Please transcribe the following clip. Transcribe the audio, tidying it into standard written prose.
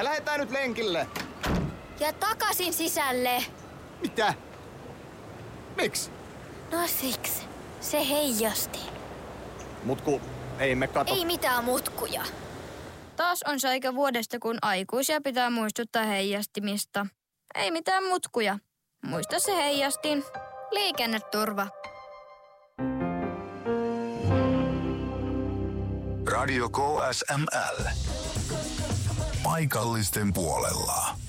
Me lähdetään nyt lenkille. Ja takaisin sisälle. Mitä? Miksi? No siksi. Se heijasti. Mutku, ei me kato. Ei mitään mutkuja. Taas on se aika vuodesta, kun aikuisia pitää muistuttaa heijastimista. Ei mitään mutkuja. Muista se heijastin. Liikenneturva. Radio KSML. Paikallisten puolella.